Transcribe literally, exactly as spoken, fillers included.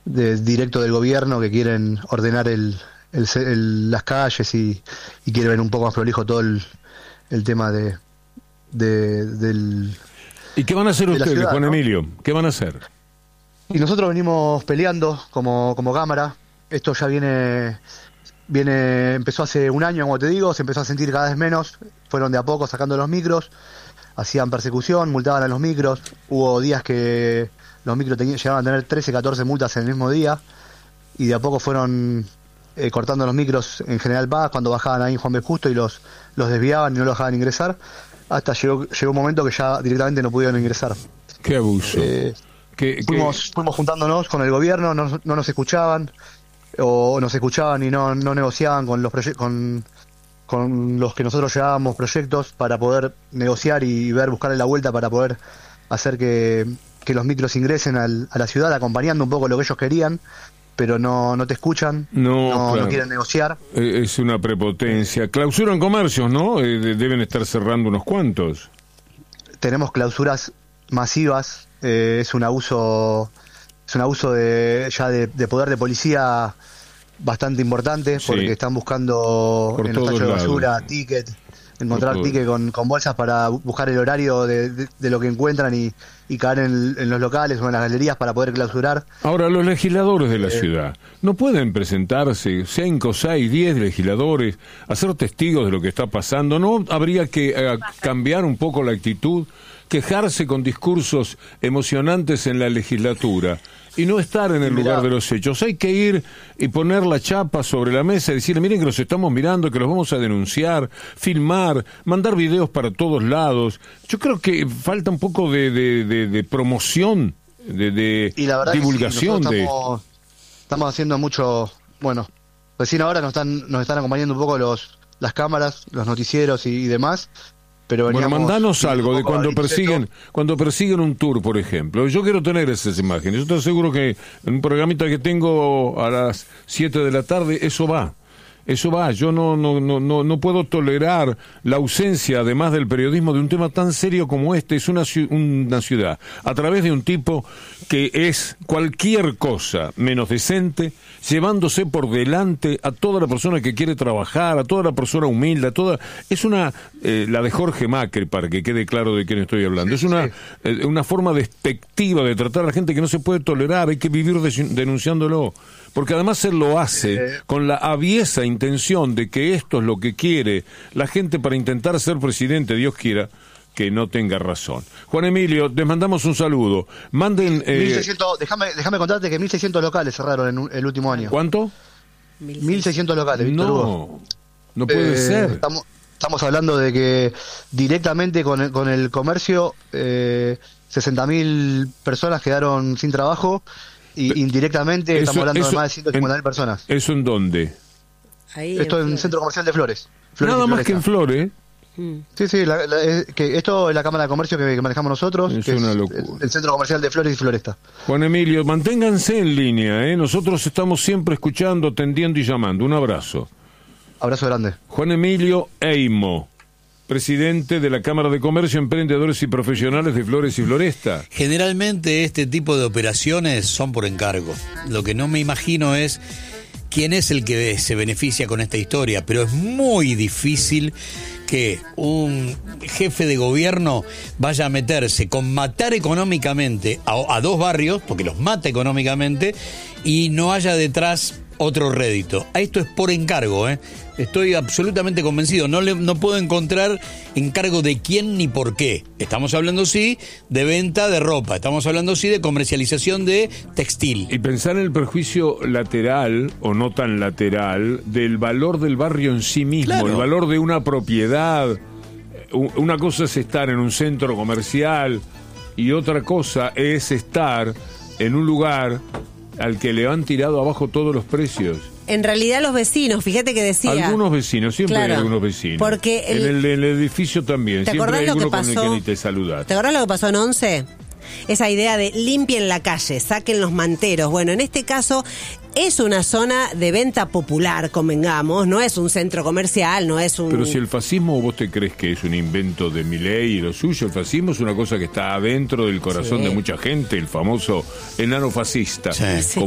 de, directo del gobierno que quieren ordenar el, el, el, las calles y, y quieren ver un poco más prolijo todo el, el tema de, de del... ¿Y qué van a hacer ustedes, ciudad, Juan ¿no? Emilio? ¿Qué van a hacer? Y nosotros venimos peleando como, como Cámara. Esto ya viene, viene, empezó hace un año, como te digo, se empezó a sentir cada vez menos. Fueron de a poco sacando los micros, hacían persecución, multaban a los micros. Hubo días que los micros tenían, llegaban a tener trece, catorce multas en el mismo día. Y de a poco fueron eh, cortando los micros en General Paz, cuando bajaban ahí en Juan B. Justo y los, los desviaban y no los dejaban ingresar. Hasta llegó, llegó un momento que ya directamente no pudieron ingresar. Qué abuso. Eh, ¿Qué, fuimos, qué... fuimos juntándonos con el gobierno, no, no nos escuchaban, o nos escuchaban y no, no negociaban con los proye- con, con los que nosotros llevábamos proyectos para poder negociar y ver, buscarle la vuelta para poder hacer que, que los micros ingresen al, a la ciudad, acompañando un poco lo que ellos querían, pero no, no te escuchan, No, no, claro. no quieren negociar. Eh, Es una prepotencia. Clausuran comercios, ¿no? Eh, de- deben estar cerrando unos cuantos. Tenemos clausuras masivas, eh, es un abuso, es un abuso de ya de, de poder de policía bastante importante, Sí. porque están buscando Por en los todos tachos de lados. basura, ticket, encontrar Por todo. ticket con, con bolsas para bu- buscar el horario de, de, de lo que encuentran y, y caer en, en los locales o en las galerías para poder clausurar. Ahora, los legisladores de la Eh. ciudad no pueden presentarse, cinco, seis, diez legisladores, a ser testigos de lo que está pasando. ¿No habría que eh, cambiar un poco la actitud, quejarse con discursos emocionantes en la legislatura y no estar en el Mirá. lugar de los hechos? Hay que ir y poner la chapa sobre la mesa y decirle, miren que los estamos mirando, que los vamos a denunciar, filmar, mandar videos para todos lados. Yo creo que falta un poco de, de, de, de promoción, de, de Y la verdad divulgación que sí, de... nosotros estamos, estamos haciendo mucho, bueno, recién ahora nos están, nos están acompañando un poco los las cámaras, los noticieros y, y demás. Pero Bueno, veníamos mandanos un algo de poco cuando abriendo persiguen, esto. cuando persiguen un tour, por ejemplo. Yo quiero tener esas imágenes. Yo estoy seguro que en un programita que tengo a las siete de la tarde, eso va. Eso va. Yo no, no, no, no, no puedo tolerar la ausencia, además del periodismo, de un tema tan serio como este. Es una, ciu- una ciudad, a través de un tipo que es cualquier cosa menos decente, llevándose por delante a toda la persona que quiere trabajar, a toda la persona humilde, a toda... Es una... Eh, la de Jorge Macri, para que quede claro de quién estoy hablando. Es una, eh, una forma despectiva de tratar a la gente que no se puede tolerar. Hay que vivir des- denunciándolo. Porque además él lo hace Eh. con la aviesa intención de que esto es lo que quiere la gente para intentar ser presidente, Dios quiera que no tenga razón. Juan Emilio, les mandamos un saludo. Manden... Eh, mil seiscientos, déjame, déjame contarte que mil seiscientos locales cerraron en un- el último año. ¿Cuánto? mil seiscientos locales, Víctor Hugo. No, no puede Eh, ser. Estamos, estamos hablando de que directamente con el, con el comercio eh, sesenta mil personas quedaron sin trabajo y Pe- indirectamente eso- estamos hablando eso de más de ciento cincuenta mil en- personas. ¿Eso en dónde? Ahí Esto en el Flores. Centro Comercial de Flores. Flores Nada y más que en Floresta. Flores. Mm. Sí, sí, la- la- es que esto es la Cámara de Comercio que, que manejamos nosotros, Es que una es locura. el, el Centro Comercial de Flores y Floresta. Juan Emilio, manténganse en línea, ¿eh? Nosotros estamos siempre escuchando, atendiendo y llamando. Un abrazo. Abrazo grande. Juan Emilio Eimo, presidente de la Cámara de Comercio, Emprendedores y Profesionales de Flores y Floresta. Generalmente este tipo de operaciones son por encargo. Lo que no me imagino es quién es el que se beneficia con esta historia, pero es muy difícil que un jefe de gobierno vaya a meterse con matar económicamente a, a dos barrios, porque los mata económicamente, y no haya detrás otro rédito. Esto es por encargo, ¿eh? Estoy absolutamente convencido. No, le, no puedo encontrar encargo de quién ni por qué. Estamos hablando, sí, de venta de ropa. Estamos hablando, sí, de comercialización de textil. Y pensar en el perjuicio lateral, o no tan lateral, del valor del barrio en sí mismo, Claro. el valor de una propiedad. U- Una cosa es estar en un centro comercial y otra cosa es estar en un lugar al que le han tirado abajo todos los precios. En realidad los vecinos, fíjate que decía... Algunos vecinos, siempre Claro, hay algunos vecinos. porque el- en el, el edificio también, ¿Te siempre acordás hay lo que uno con el pasó? que ni te saludas. ¿Te acordás lo que pasó en Once? Esa idea de limpien la calle, saquen los manteros. Bueno, en este caso es una zona de venta popular, convengamos, no es un centro comercial, no es un... Pero si el fascismo, ¿vos te crees que es un invento de Milei y lo suyo? El fascismo es una cosa que está adentro del corazón Sí. de mucha gente, el famoso enano fascista. Sí. Sí.